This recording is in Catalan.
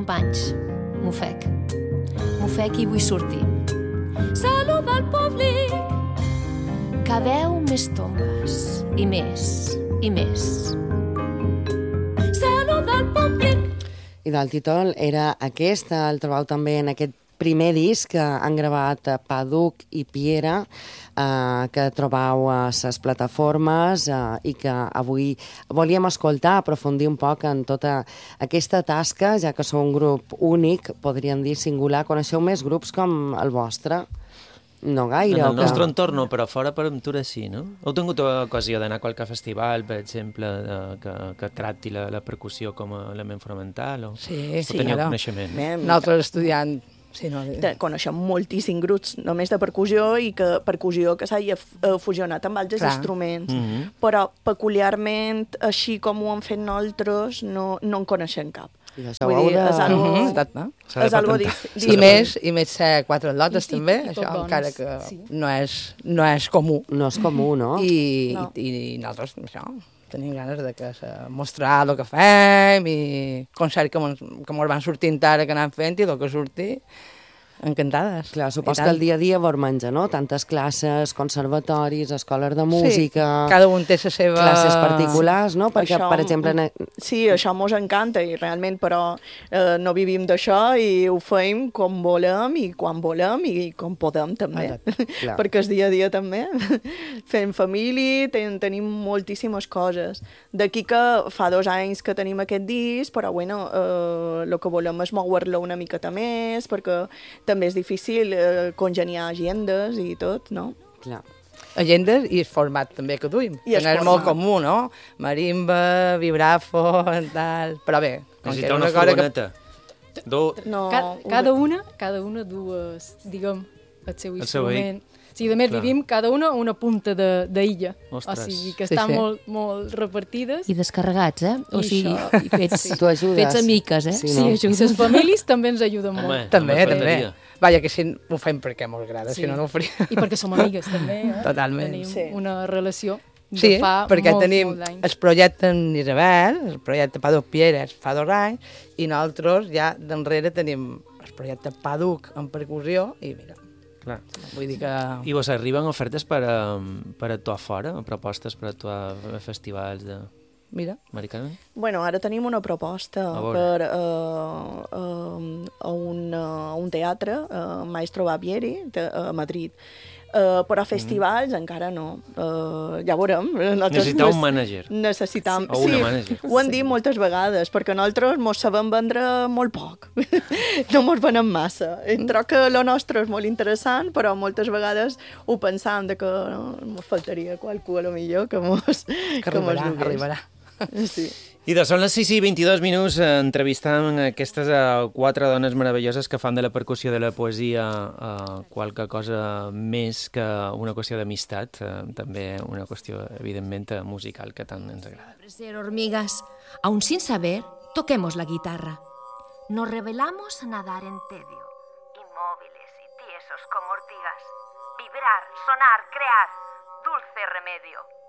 companys, m'ofec. M'ofec i vull sortir. Salut al públic! Caveu més tombes, i més, i més. Salut al públic! I del títol era aquest, el trobau també en aquest primer disc que han gravat Paduk i Piera, que trobau a les plataformes i que avui volíem escoltar, aprofundir un poc en tota aquesta tasca, ja que sou un grup únic, podríem dir singular. Coneixeu més grups com el vostre? No gaire. En el nostre entorn, però fora per Aventura sí, no? Heu tingut ocasió d'anar a qualque festival, per exemple, que tracti la percussió com a element fonamental? Sí, sí. Teniu coneixement? Nosaltres estudiant... Sí, no. Coneixem moltíssims grups només de percussió i que percussió que s'hagi fusionat amb altres instruments, però peculiarment, així com ho han fet nosaltres, no en coneixem cap. Vull dir, és algo diferent. I més ser quatre lotes també, això encara que no és comú. No és comú, no? I nosaltres, això... tenim ganes de que mostrar el que fem i concert que ens van sortint ara que anem fent i el que surti, encantades. Clar, supos que el dia a dia vos menja, no? Tantes classes, conservatoris, escoles de música... Sí, cada un té la seva... Classes particulars, no? Perquè, per exemple... Sí, això mos encanta i realment, però no vivim d'això i ho fem com volem i quan volem i com podem també. Perquè el dia a dia també fem família, tenim moltíssimes coses. D'aquí que fa 2 anys que tenim aquest disc, però bueno, el que volem és moure-lo una miqueta més, perquè també és difícil congeniar agendes i tot, no? Clar. Agendes i el format també que duim. Que no és molt comú, no? Marimba, vibràfon, tal... Però bé... Necessita una furgoneta. Cada una dues, diguem, el seu instrument. Sí, a més, vivim cada una punta d'illa. O sigui, que estan molt repartides. I descarregats, O sigui, fets amiques, Sí, ajudes. Les famílies també ens ajuden molt. També. Vaja, que si ho fem perquè mos agrada, si no ho faria. I perquè som amigues, també. Totalment. Tenim una relació de fa molt d'anys. Sí, perquè tenim el projecte en Isabel, el projecte Paduk Pieres fa 2 anys, i nosaltres ja d'enrere tenim el projecte Paduk en percussió, i mira, clar. Vull dir que... I vos arriben ofertes per actuar fora? Propostes per actuar a festivals de... Mira. Americana? Bueno, ara tenim una proposta per a un teatre, Maestro Barbieri, a Madrid. Però a festivals encara no. Ja veurem. Necessitar un mànager. Necessitam... O una mànager. Ho han dit moltes vegades, perquè nosaltres mos sabem vendre molt poc. No mos venem massa. Entre que lo nostre és molt interessant, però moltes vegades ho pensam que mos faltaria qualcú, a lo millor, que mos arribarà. Sí. I són les 6:22, entrevistant aquestes 4 dones meravelloses que fan de la percussió de la poesia qualque cosa més que una qüestió d'amistat, també una qüestió, evidentment, musical que tant ens agrada. Hormigas, aún sin saber, toquemos la guitarra. Nos revelamos a nadar en tedio, inmóviles y tiesos como ortigas. Vibrar, sonar, crear, dulce remedio.